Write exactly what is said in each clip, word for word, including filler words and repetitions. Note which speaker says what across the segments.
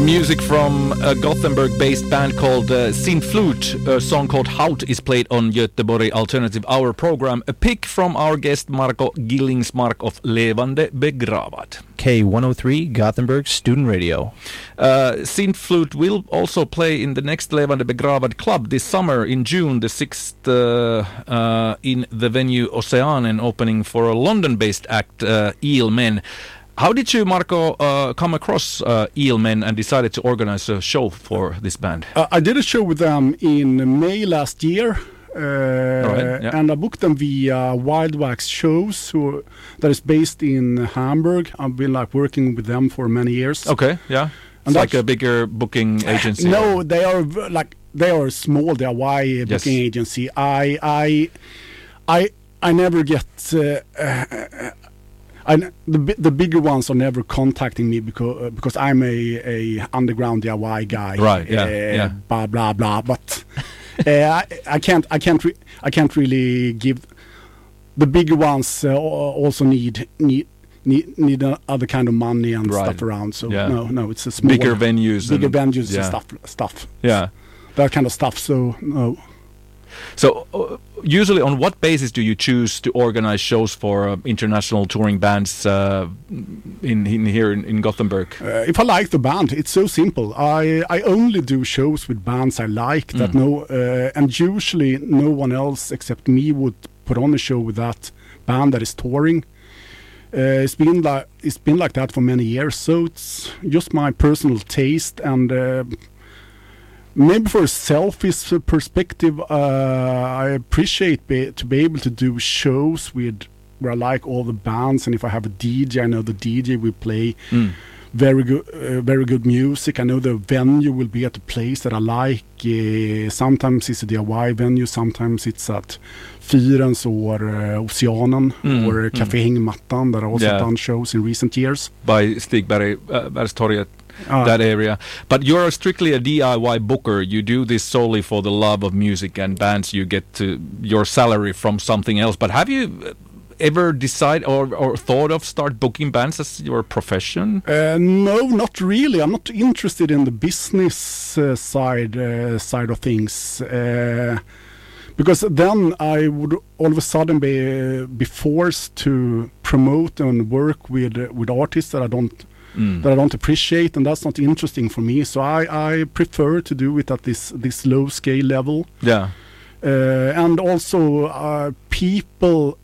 Speaker 1: Music from a Gothenburg-based band called uh, Sintflut. A song called Haut is played on Göteborg Alternative Hour program. A pick from our guest Marko Gillingsmark of Levande Begravad.
Speaker 2: K one oh three Gothenburg Student Radio.
Speaker 1: Uh, Sintflut will also play in the next Levande Begravad club this summer in June the sixth uh, uh, in the venue Oceanen, opening for a London-based act, uh, Eelmen. How did you, Marko, uh, come across uh, Eelmen and decided to organize a show for this band?
Speaker 3: Uh, I did a show with them in May last year, uh,
Speaker 1: right, yeah.
Speaker 3: and I booked them via Wild Wax Shows, who, that is based in Hamburg. I've been like working with them for many years.
Speaker 1: Okay, yeah. It's
Speaker 3: And
Speaker 1: like a bigger booking agency.
Speaker 3: No, they are v- like they are a small D I Y
Speaker 1: Yes.
Speaker 3: booking agency. I I I I never get. Uh, uh, I, the bi- the bigger ones are never contacting me because uh, because I'm a, a underground D I Y guy.
Speaker 1: Right, yeah,
Speaker 3: uh,
Speaker 1: yeah.
Speaker 3: Blah blah blah. But uh, I, I can't I can't re- I can't really give. The bigger ones uh, also need need need need uh, other kind of money and
Speaker 1: Right.
Speaker 3: stuff around. So
Speaker 1: Yeah.
Speaker 3: no no it's a small
Speaker 1: Bigger venues.
Speaker 3: bigger
Speaker 1: and,
Speaker 3: venues
Speaker 1: yeah.
Speaker 3: and stuff stuff.
Speaker 1: Yeah.
Speaker 3: That kind of stuff. So no.
Speaker 1: So, uh, usually on what basis do you choose to organize shows for uh, international touring bands uh, in, in here in, in Gothenburg?
Speaker 3: Uh, if I like the band, it's so simple. I I only do shows with bands I like that
Speaker 1: Mm.
Speaker 3: no, uh, and usually no one else except me would put on a show with that band that is touring. Uh, it's been like it's been like that for many years. So it's just my personal taste, and uh, maybe for a selfish perspective, uh, I appreciate be, to be able to do shows with where I like all the bands, and if I have a D J, I know the D J will play
Speaker 1: Mm.
Speaker 3: very good, uh, very good music. I know the venue will be at a place that I like. Uh, sometimes it's a D I Y venue, sometimes it's at Fyrens or uh, Oceanen
Speaker 1: Mm,
Speaker 3: or Café Hängmattan that I also
Speaker 1: Yeah.
Speaker 3: done shows in recent years.
Speaker 1: By Stigberg, uh, Bergstorget,
Speaker 3: Uh,
Speaker 1: that area. But you're strictly a D I Y booker. You do this solely for the love of music and bands. You get to your salary from something else. But have you ever decided or, or thought of start booking bands as your profession?
Speaker 3: Uh, no, not really. I'm not interested in the business uh, side uh, side of things, uh, because then I would all of a sudden be uh, be forced to promote and work with uh, with artists that I don't
Speaker 1: Mm.
Speaker 3: that I don't appreciate, and that's not interesting for me. So I, I prefer to do it at this this low scale level,
Speaker 1: Yeah.
Speaker 3: uh, and also uh, people.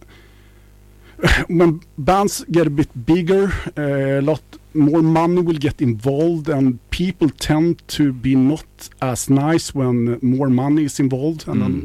Speaker 3: When bands get a bit bigger, uh, a lot more money will get involved, and people tend to be not as nice when more money is involved. And,
Speaker 1: Mm.
Speaker 3: then,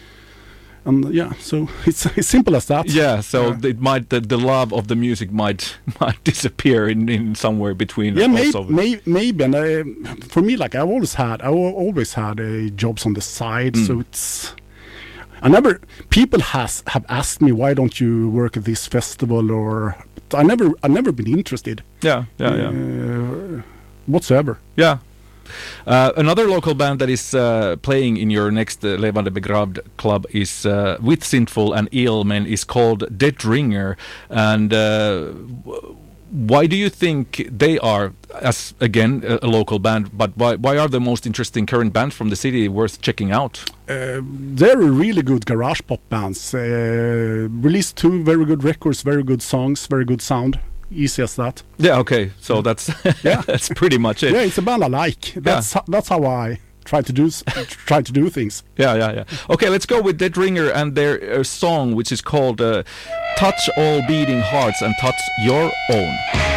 Speaker 3: and yeah, so it's as simple as that.
Speaker 1: Yeah, so
Speaker 3: Yeah.
Speaker 1: it might the, the love of the music might might disappear in, in somewhere between.
Speaker 3: Yeah, may,
Speaker 1: also.
Speaker 3: may, maybe. And I, for me, like I've always had, I al- always had uh, jobs on the side.
Speaker 1: Mm.
Speaker 3: So it's. I never. People has have asked me, why don't you work at this festival, or I never. I never been interested.
Speaker 1: Yeah, yeah, yeah.
Speaker 3: Uh, whatsoever.
Speaker 1: Yeah. Uh, another local band that is uh, playing in your next uh, Levande Begravd club is uh, with Sintful and Eelmen is called Dead Ringer. And uh, w- why do you think they are, as again a, a local band, but why why are the most interesting current bands from the city worth checking out?
Speaker 3: Uh, they're really good garage pop bands. Uh, released two very good records, very good songs, very good sound. Easy as that.
Speaker 1: Yeah, okay, so that's
Speaker 3: Yeah.
Speaker 1: that's pretty much it.
Speaker 3: Yeah, it's a band I like. That's ho- that's how I try to do s- try to do things.
Speaker 1: Yeah, yeah, yeah. Okay, let's go with Dead Ringer and their uh, song, which is called uh, Touch All Beating Hearts and Touch Your Own.